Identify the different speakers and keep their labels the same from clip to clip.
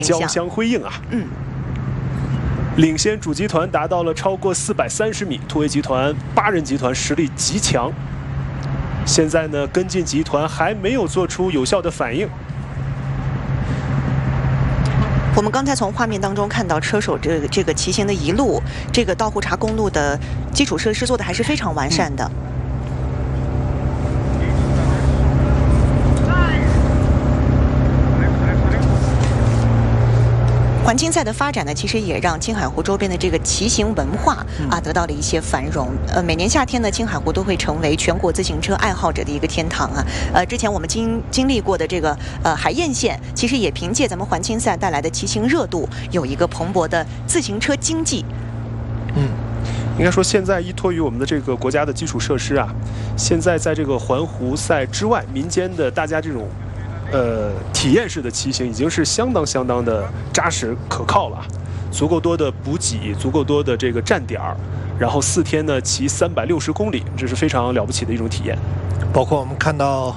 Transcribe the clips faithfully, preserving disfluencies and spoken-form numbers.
Speaker 1: 交相辉映啊。
Speaker 2: 嗯。
Speaker 1: 领先主集团达到了超过四百三十米，突围集团八人集团实力极强。现在呢，跟进集团还没有做出有效的反应。
Speaker 2: 我们刚才从画面当中看到车手这个这个骑行的一路，这个稻湖察公路的基础设施做的还是非常完善的。嗯环青赛的发展呢，其实也让青海湖周边的这个骑行文化啊得到了一些繁荣。呃，每年夏天呢，青海湖都会成为全国自行车爱好者的一个天堂啊。呃，之前我们经经历过的这个呃海晏县，其实也凭借咱们环青赛带来的骑行热度，有一个蓬勃的自行车经济。
Speaker 1: 嗯。应该说，现在依托于我们的这个国家的基础设施啊，现在在这个环湖赛之外，民间的大家这种。呃，体验式的骑行已经是相当相当的扎实可靠了，足够多的补给，足够多的这个站点儿，然后四天呢骑三百六十公里，这是非常了不起的一种体验。
Speaker 3: 包括我们看到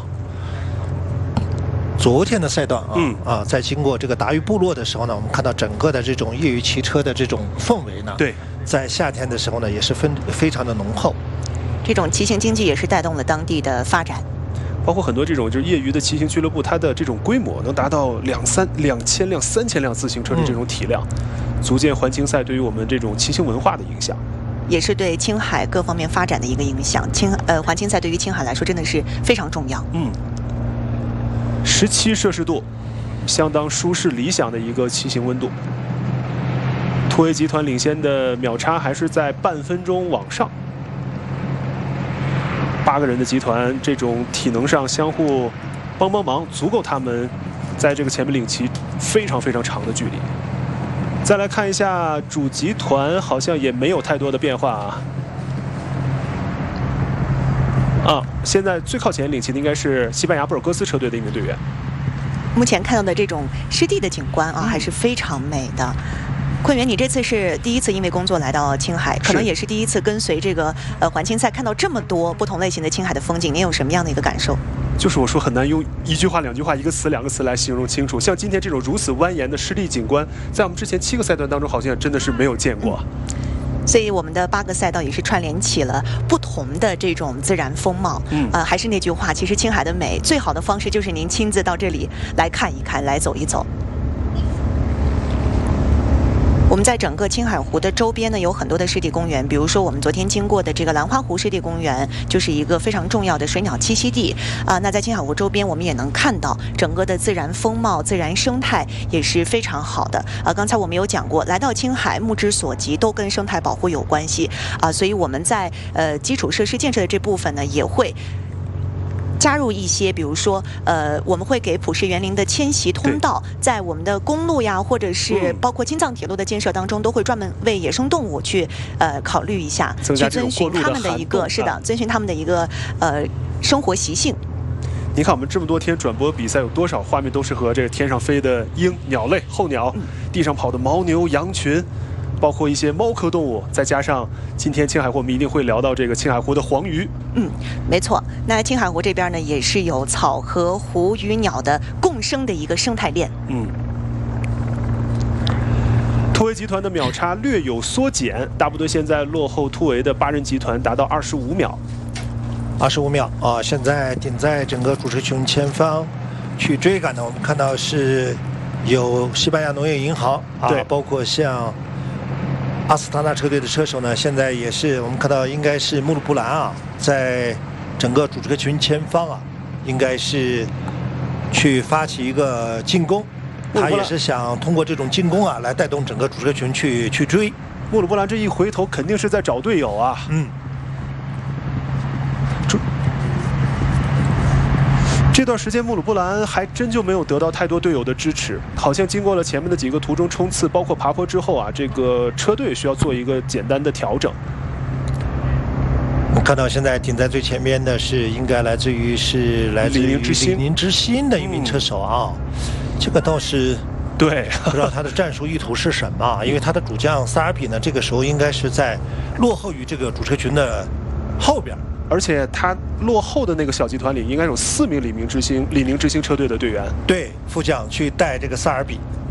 Speaker 3: 昨天的赛段啊，嗯、啊，在经过这个达渝部落的时候呢，我们看到整个的这种业余骑车的这种氛围呢，
Speaker 1: 对，
Speaker 3: 在夏天的时候呢也是非非常的浓厚。
Speaker 2: 这种骑行经济也是带动了当地的发展。
Speaker 1: 包括很多这种就是业余的骑行俱乐部，它的这种规模能达到两三两千辆、三千辆自行车的这种体量，嗯、足见环青赛对于我们这种骑行文化的影响，
Speaker 2: 也是对青海各方面发展的一个影响。青呃环青赛对于青海来说真的是非常重要。
Speaker 1: 嗯，十七摄氏度，相当舒适理想的一个骑行温度。突围集团领先的秒差还是在半分钟往上。八个人的集团，这种体能上相互帮帮忙，足够他们在这个前面领骑非常非常长的距离。再来看一下主集团，好像也没有太多的变化啊。啊，现在最靠前领骑的应该是西班牙布尔戈斯车队的一名队员。
Speaker 2: 目前看到的这种湿地的景观啊，还是非常美的。坤元，你这次是第一次因为工作来到青海，可能也是第一次跟随这个呃环青赛，看到这么多不同类型的青海的风景，您有什么样的一个感受？
Speaker 1: 就是我说很难用一句话、两句话、一个词、两个词来形容清楚。像今天这种如此蜿蜒的湿地景观，在我们之前七个赛段当中，好像真的是没有见过。
Speaker 2: 嗯、所以我们的八个赛道也是串联起了不同的这种自然风貌。嗯，呃，还是那句话，其实青海的美最好的方式就是您亲自到这里来看一看，来走一走。我们在整个青海湖的周边呢，有很多的湿地公园，比如说我们昨天经过的这个兰花湖湿地公园，就是一个非常重要的水鸟栖息地啊、呃。那在青海湖周边，我们也能看到整个的自然风貌、自然生态也是非常好的啊、呃。刚才我们有讲过，来到青海，目之所及都跟生态保护有关系啊、呃，所以我们在呃基础设施建设的这部分呢，也会加入一些，比如说，呃，我们会给普什园林的迁徙通道，在我们的公路呀，或者是包括京藏铁路的建设当中，都会专门为野生动物去呃考虑一下，去遵循他们的一个是的，遵循他们的一个呃生活习性。
Speaker 1: 你看我们这么多天转播比赛，有多少画面都是和这个天上飞的鹰、鸟类、候鸟，嗯、地上跑的牦牛、羊群。包括一些猫科动物，再加上今天青海湖，我们一定会聊到这个青海湖的黄鱼。
Speaker 2: 嗯，没错。那青海湖这边呢，也是有草和湖与鸟的共生的一个生态链。
Speaker 1: 嗯。突围集团的秒差略有缩减，大部队现在落后突围的八人集团达到二十五秒。
Speaker 3: 二十五秒啊！现在顶在整个主持群前方去追赶的，我们看到是有西班牙农业银行啊，
Speaker 1: 对，
Speaker 3: 包括像阿斯塔纳车队的车手呢，现在也是我们看到应该是穆鲁布兰啊，在整个主车群前方啊，应该是去发起一个进攻，他也是想通过这种进攻啊，来带动整个主车群去去追。
Speaker 1: 穆鲁布兰这一回头肯定是在找队友啊。
Speaker 3: 嗯。
Speaker 1: 这段时间，穆鲁布兰还真就没有得到太多队友的支持，好像经过了前面的几个途中冲刺，包括爬坡之后啊，这个车队需要做一个简单的调整。
Speaker 3: 我看到现在顶在最前面的是应该来自于是来自于李宁之星的一名车手啊，嗯、这个倒是
Speaker 1: 对，
Speaker 3: 不知道他的战术意图是什么，因为他的主将萨尔比呢，这个时候应该是在落后于这个主车群的后边。
Speaker 1: 而且他落后的那个小集团里，应该有四名李宁之星、李宁之星车队的队员。
Speaker 3: 对，副将去带这个萨尔比。